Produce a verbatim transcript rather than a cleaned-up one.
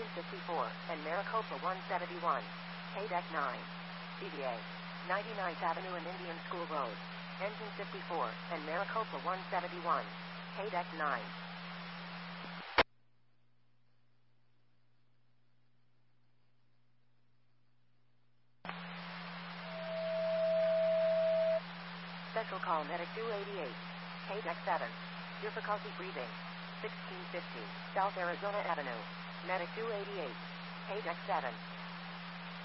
Engine fifty-four, and Maricopa one seventy-one. K-Deck nine. D B A. ninety-ninth Avenue and Indian School Road. Engine fifty-four, and Maricopa one seventy-one. K-Deck nine. Special call Medic two eighty-eight. K-Deck seven. Difficulty breathing. sixteen fifty. South Arizona Avenue. Medic two eighty-eight. K-Deck seven.